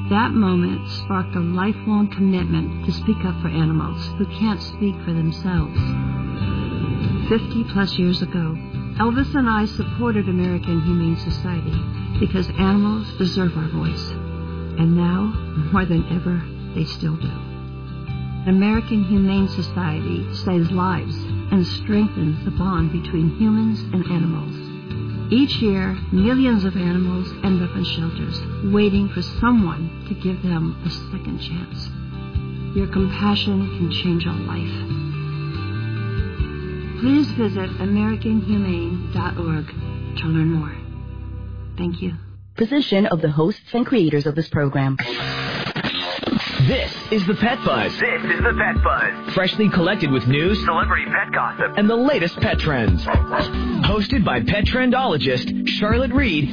That moment sparked a lifelong commitment to speak up for animals who can't speak for themselves. 50-plus years ago, Elvis and I supported American Humane Society because animals deserve our voice. And now, more than ever, they still do. American Humane Society saves lives and strengthens the bond between humans and animals. Each year, millions of animals end up in shelters, waiting for someone to give them a second chance. Your compassion can change a life. Please visit AmericanHumane.org to learn more. Thank you. Position of the hosts and creators of this program. This is the Pet Buzz. This is the Pet Buzz. Freshly collected with news, celebrity pet gossip, and the latest pet trends. Hosted by pet trendologist Charlotte Reed.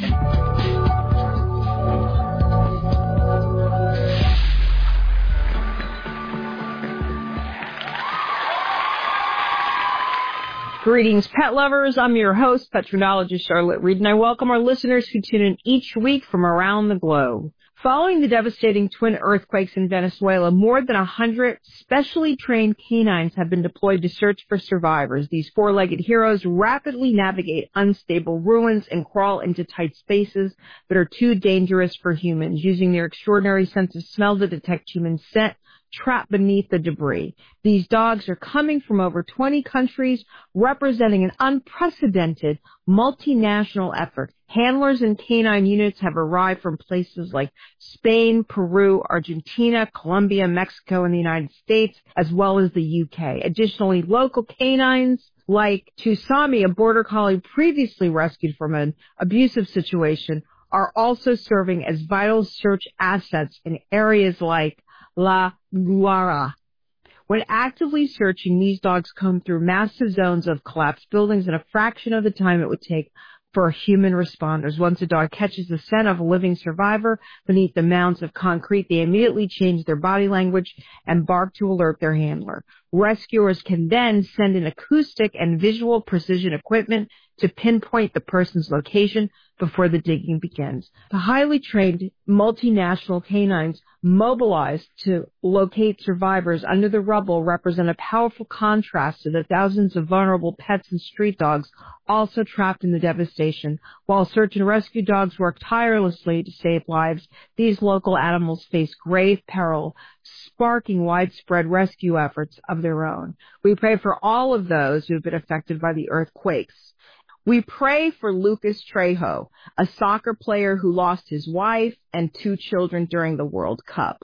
Greetings, pet lovers. I'm your host, pet trendologist Charlotte Reed, and I welcome our listeners who tune in each week from around the globe. Following the devastating twin earthquakes in Venezuela, more than 100 specially trained canines have been deployed to search for survivors. These four-legged heroes rapidly navigate unstable ruins and crawl into tight spaces that are too dangerous for humans, using their extraordinary sense of smell to detect human scent trapped beneath the debris. These dogs are coming from over 20 countries, representing an unprecedented multinational effort. Handlers and canine units have arrived from places like Spain, Peru, Argentina, Colombia, Mexico, and the United States, as well as the UK. Additionally, local canines like Tusami, a border collie previously rescued from an abusive situation, are also serving as vital search assets in areas like La Guara. When actively searching, these dogs comb through massive zones of collapsed buildings in a fraction of the time it would take for human responders. Once a dog catches the scent of a living survivor beneath the mounds of concrete, they immediately change their body language and bark to alert their handler. Rescuers can then send in acoustic and visual precision equipment to pinpoint the person's location before the digging begins. The highly trained multinational canines mobilized to locate survivors under the rubble represent a powerful contrast to the thousands of vulnerable pets and street dogs also trapped in the devastation. While search and rescue dogs work tirelessly to save lives, these local animals face grave peril, sparking widespread rescue efforts of their own. We pray for all of those who have been affected by the earthquakes. We pray for Lucas Trejo, a soccer player who lost his wife and 2 children during the World Cup.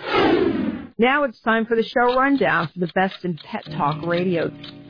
Now it's time for the show rundown for the best in pet talk radio.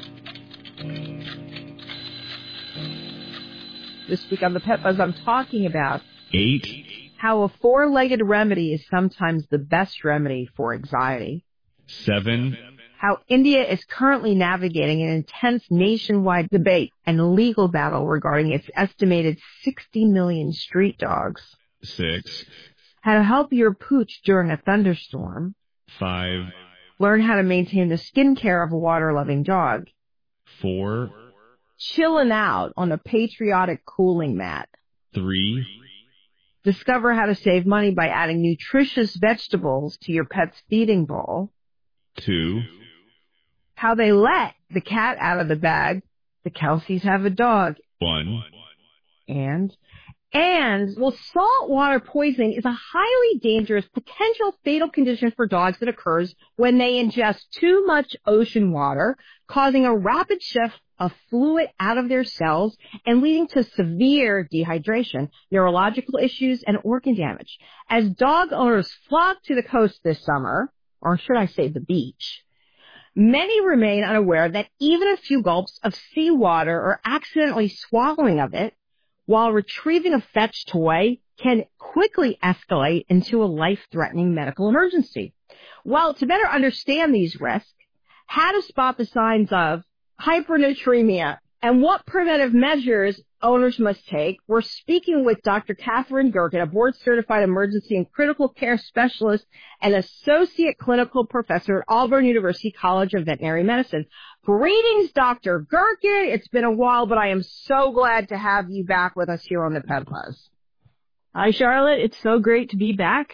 This week on the Pet Buzz, I'm talking about 8. How a 4-legged remedy is sometimes the best remedy for anxiety. 7. How India is currently navigating an intense nationwide debate and legal battle regarding its estimated 60 million street dogs. 6. How to help your pooch during a thunderstorm. 5. Learn how to maintain the skincare of a water-loving dog. 4. Chilling out on a patriotic cooling mat. 3. Discover how to save money by adding nutritious vegetables to your pet's feeding bowl. 2. How they let the cat out of the bag. The Kelseys have a dog. 1. And saltwater poisoning is a highly dangerous, potential fatal condition for dogs that occurs when they ingest too much ocean water, causing a rapid shift of fluid out of their cells and leading to severe dehydration, neurological issues, and organ damage. As dog owners flock to the coast this summer, or should I say the beach, many remain unaware that even a few gulps of seawater or accidentally swallowing of it while retrieving a fetch toy can quickly escalate into a life-threatening medical emergency. Well, to better understand these risks, how to spot the signs of hypernatremia, and what preventive measures owners must take, we're speaking with Dr. Catherine Gerken, a board-certified emergency and critical care specialist and associate clinical professor at Auburn University College of Veterinary Medicine. Greetings, Dr. Gerken. It's been a while, but I am so glad to have you back with us here on the Pet Buzz. Hi, Charlotte. It's so great to be back.